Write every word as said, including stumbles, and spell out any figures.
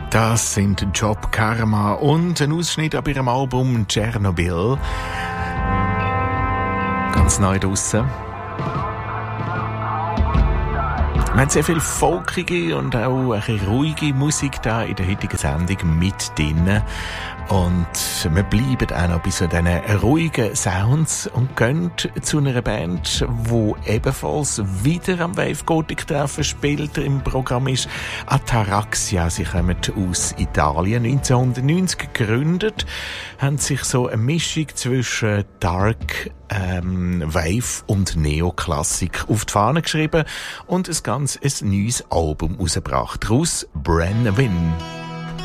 Das sind Job Karma und ein Ausschnitt ab ihrem Album Tschernobyl. Ganz neu draussen. Wir haben sehr viel folkige und auch ein bisschen ruhige Musik da in der heutigen Sendung mit drin. Und wir bleiben auch noch bei so diesen ruhigen Sounds und gehen zu einer Band, die ebenfalls wieder am Wave Gothic Treffen spielt, im Programm ist Ataraxia. Sie kommen aus Italien, neunzehnhundertneunzig gegründet, haben sich so eine Mischung zwischen Dark ähm, Wave und Neoklassik auf die Fahne geschrieben und ein ganz ein neues Album rausgebracht. Daraus Brenwyn.